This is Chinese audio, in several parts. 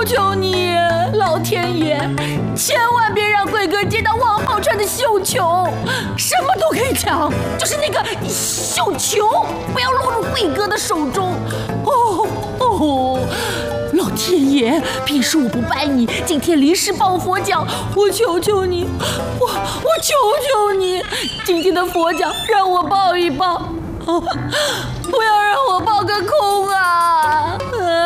求你，老天爷，千万别让贵哥接到王宝钏的绣球，什么都可以抢，就是那个绣球不要落入贵哥的手中。哦，老天爷，平时我不拜你，今天临时抱佛脚，我求求你，我求求你，今天的佛脚让我抱一抱。不要让我抱个空啊！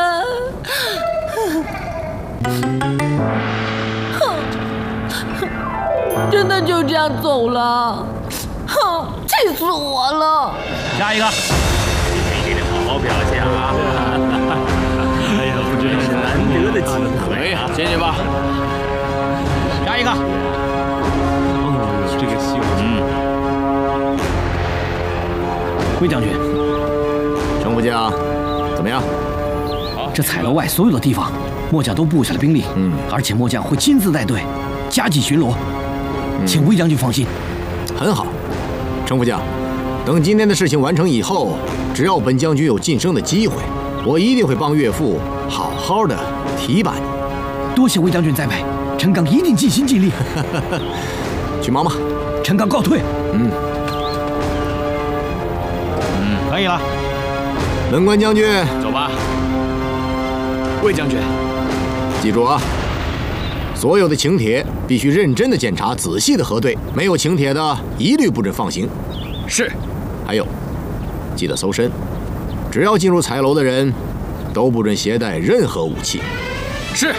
真的就这样走了，哼，气死我了！ 下一个，你一定得好好表现啊！哎呀，不知道是难得的机会啊！进去吧。下一个。这个秀， 魏将军， 程副将，怎么样？ 这彩楼外所有的地方，末将都布下了兵力，而且末将会亲自带队，加紧巡逻，请魏将军放心。 很好，程副将，等今天的事情完成以后，只要本将军有晋升的机会，我一定会帮岳父好好的提拔你。 多谢魏将军栽培，陈刚一定尽心尽力。 去忙吧， 陈刚告退。 可以了。 文官将军， 走吧。 魏将军， 记住啊，所有的请帖必须认真的检查，仔细的核对，没有请帖的一律不准放行。 是。 还有，记得搜身，只要进入彩楼的人，都不准携带任何武器。 是。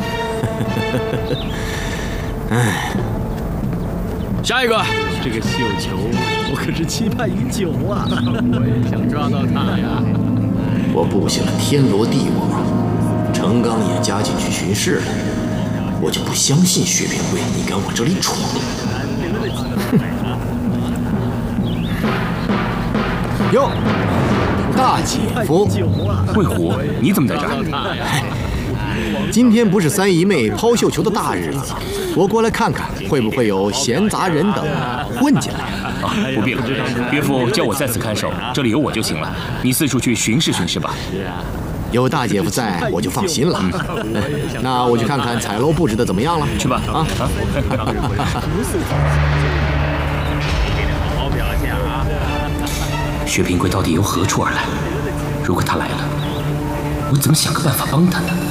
哎， 下一个。 这个绣球，我可是期盼已久啊！我也想抓到它呀！ 我布下了天罗地网，程刚也加进去巡视了，我就不相信薛平贵你敢往这里闯。哟，大姐夫， 魏虎，你怎么在这儿？ 今天不是三姨妹抛绣球的大日子，我过来看看会不会有闲杂人等混进来。 不必了，岳父叫我在此看守，这里有我就行了。你四处去巡视巡视吧。 有大姐夫在，我就放心了。那我去看看彩楼布置的怎么样了。 去吧。 好好表现啊！ 薛平贵到底由何处而来？如果他来了，我怎么想个办法帮他呢？